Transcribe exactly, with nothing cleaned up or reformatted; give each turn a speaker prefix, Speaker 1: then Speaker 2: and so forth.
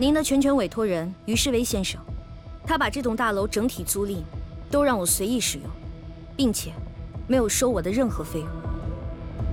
Speaker 1: 您的全权委托人于世维先生，他把这栋大楼整体租赁都让我随意使用，并且没有收我的任何费用。